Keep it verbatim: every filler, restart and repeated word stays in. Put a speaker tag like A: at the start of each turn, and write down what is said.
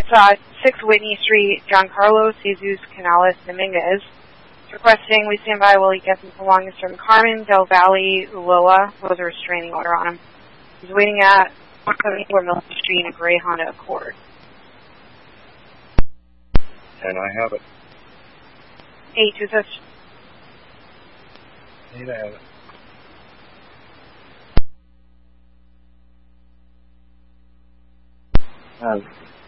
A: It's uh, six Whitney Street, John Carlos Jesus Canales Dominguez. Requesting we stand by while he gets him belongings from Carmen Del Valle Ulloa, who has a restraining order on him. He's waiting at one seventy-four Milton Street in a gray Honda Accord.
B: And I have it.
A: Eight two six.
B: Eight I have it.
C: Um,